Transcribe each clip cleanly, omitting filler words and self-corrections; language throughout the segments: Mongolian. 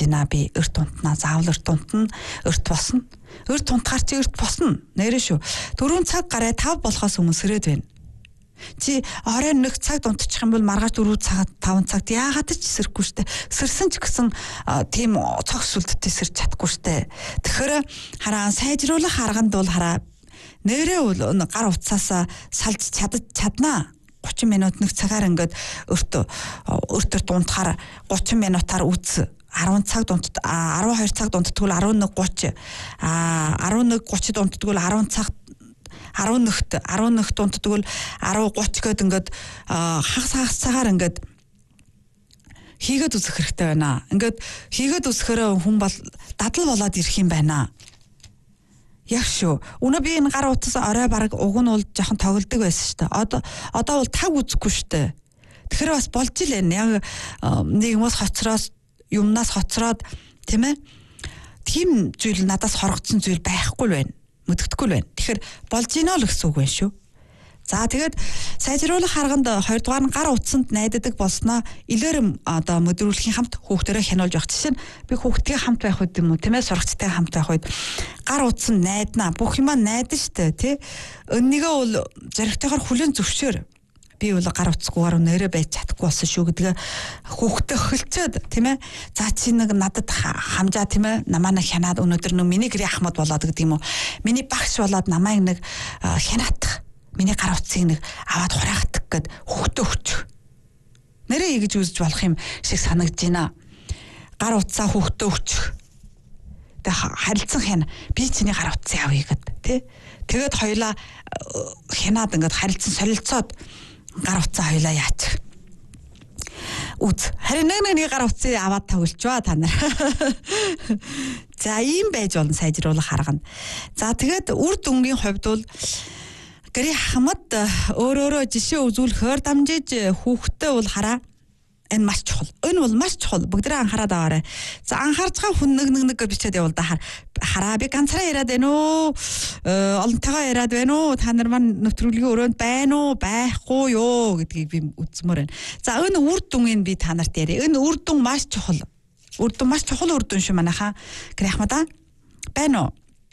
байна би өрт унтнаа заавал өрт унтна өрт босно өрт унтахаар чи өрт босно нэрэ шүү 4 цаг гараа 5 болохоос өмнө сэрээд байна чи оройн 1 цагт унтчих юм бол маргааш 4 цаг 5 цагт яагаад ч сэрхгүй штэ сэрсэн ч гэсэн тийм цогц сүлдтэй сэрч чадахгүй штэ тэгэхээр хараа сайжруулах арганд бол хараа нэрээ бол гар утсаасаа салж чаднаа 30 минут 1 цагаар ингээд өртөөр унтахаар 30 минутаар үз 10 цагт унтд 12 цагт унтдгүүл 11:30 11:30-д унтдгүүл 10 цагт 11-т унтдгүүл 10:30 гээд ингээд хагас цагаар ингээд хийгээд үзэх хэрэгтэй байна. Ингээд хийгээд үзэхээр хүн бол дадал болоод ирэх юм байна. Яг шүү. Өнөө би энэ гар утас орой бараг уг нь бол жоохон тоглодог байсан шүү дээ. Одоо бол таг үзэхгүй шүү дээ. Тэгэхээр бас болж илээ. Яг нийгмээс хоцроос юмнаас хоцроод тийм ээ. Тийм зүйл надаас хоргоцсон зүйл байхгүй л байна. Мэддэхгүй л байна. Тэгэхээр болж ийнө л гэсэн үг байна шүү. За тэгээд сайжруулах арганд 2 дугаар нь гар утсанд найддаг болсноо илэрм одоо мэдрүүлэхийн хамт хүүхдэрээ хянуулж явах жишээ нь би хүүхдтэй хамт байх үед юм уу тийм ээ сурагчтай хамт байх үед гар утсан найднаа бүх юм найдана штэ тий өннийгөө бол зоригтойгоор хүлэн зөвшөөр би бол гар утсгүйгээр нэрэ байж чадахгүй болсон шүү гэдгээ хүүхдтэй хөлцөөд тийм ээ за чи нэг надад хамжаа тийм ээ намаа хянаад өнөөдөр нэг миний гэрээ ахмад болоод гэдэг юм уу миний багш болоод намайг нэг хянаатах миний гар утсыг нэг аваад хураагдах гэд хүүхдээ өччих. Нэрээ ийгэж үзэж болох юм шиг санагдж байна. Гар утсаа хүүхдээ өччих. Тэг харилцан хяна би чиний гар утсыг авъя гэд тий. Тэгээд хоёлаа хянаад ингээд харилцан солилцоод гар утсаа хоёлаа яачих. Үз. Харин нэг гар утсыг аваад тавилж ба та нар. За ийм байж болно сайжруулах арга нь. За тэгээд үр дүнгийн хувьд бол гэрээ хамт өөрөөрөө жишээ үзүүлэхээр дамжиж хүүхдтэй бол хараа энэ маш чухал. Энэ бол маш чухал. Бүгдээ анхаараад аваарай. За анхаарч байгаа хүн нэг бичээд явуул да хараа би ганцаараа яриад байна уу? Олонтойгоо яриад байна уу? Та нар маань нэвтрүүлгийн өрөөнд байна уу? Байхгүй юу гэдгийг би үзмээр байна. За энэ үр дүнгийн би та нарт яриа. Энэ үр дүн маш чухал. Үр дүн маш чухал үр дүн шүү манайхаа. Гэрээ хамтаа байна уу?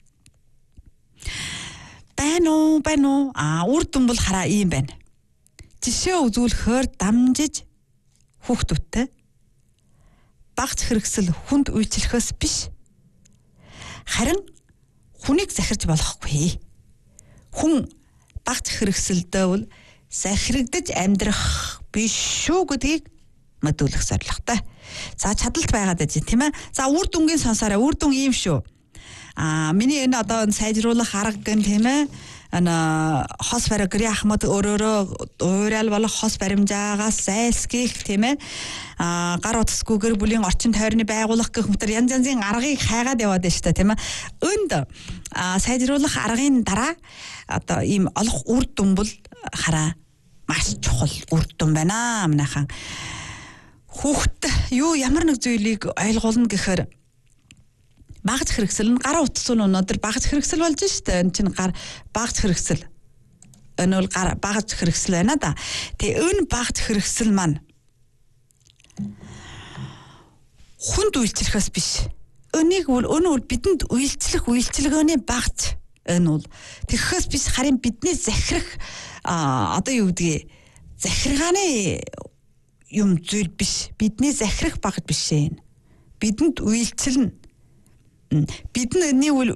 Байна уу? Үр дүн бол хараа ийм байна. Жишээ үзүүлэхээр дамжиж хүүхдүүдтэй багц хэрэгсэл хүнд үйлчлэхээс биш. Харин хүнийг захирж болохгүй. Хүн багц хэрэгсэлдээ бол захирагдаж амьдрах биш шүү гэдгийг мэдүүлэх зорилготой. За чадалт байгаад байж тийм ээ. За үр дүнгийн сонсороо үр дүн ийм шүү. Миний энэ одоо сайжруулах арга гэн тийм ээ хос баримт гэрээ ахмад өөрөөрөө уурал болох хос баримжаагаас зайлсхийх тийм ээ гар утасгүйгээр бүлийн орчин тойрны байгуулах гэх мэтэр янз янзын аргыг хайгаад яваад байна шүү дээ тийм ээ энд сайжруулах аргын дараа одоо ийм олох үр дүн бол хараа маш чухал үр дүн байна манайхан хүүхэд юу ямар нэг зүйлийг ойлгуулна гэхээр багц хэрэгсэл нь гар утас нь өнөөдөр багц хэрэгсэл болж штэ энэ чинь гар багц хэрэгсэл энэ бол гар багц хэрэгсэл байна да. Тэгээ энэ багц хэрэгсэл маань хүнд үйлчлэхээс биш. Өнийг бол бидэнд үйлчлэгөөний багц энэ бол тэгэхээс биш харин бидний захирах одоо юу гэдгийг захиргааны юм зүйл биш. Бидний захирах багц биш ээ. Бидэнд үйлчлэн бид нэг үл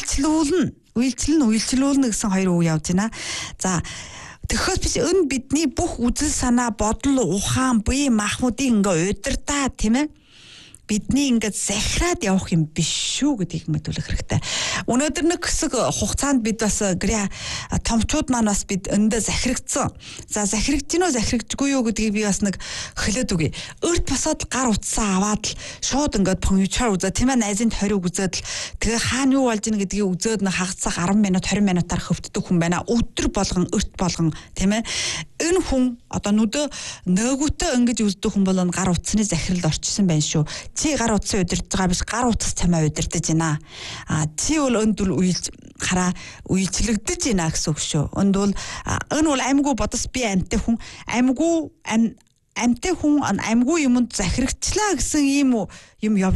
үйлчлүүлнэ гэсэн хоёр үг явж байна. За тэгэхээр биш энэ бидний бүх үзэл санаа бодол ухаан бие махбодыг ингээ удирдаа тийм ээ бидний ингээд захираад явах юм биш шүү гэдгийг мэдүүлэх хэрэгтэй. Өнөөдөр нэг хэсэг хугацаанд бид бас гэрээ томчууд маань бас бид өндөө захирагдсан. За захирагдж гинөө захирагдгүй юу гэдгийг би бас нэг хэлээд үгүй. Өрт босоод гар утсаа аваад л шууд ингээд понючаар үзээ тийм ээ найзын тойрог үзээд л тэгээ хаана юу болж ийн гэдгийг үзээд нэг хагацаа 10 минут 20 минутаар хөвтдөг хүн байна. Өдөр болгон өрт болгон тийм ээ энэ хүн одоо нөгөөтэй ингэж үздэг хүн бол гар утасны захиралд орчихсон байна шүү. Чи гар утсаа удирдах байгаа биш гар утас чамаа удирдах байна. Чи бол энд бол үйлчлэгдэж байна гэсэн үг шүү. Энд бол энэ бол амьгүй бодос би амьтай хүн амьгүй юмд захирагчлаа гэсэн юм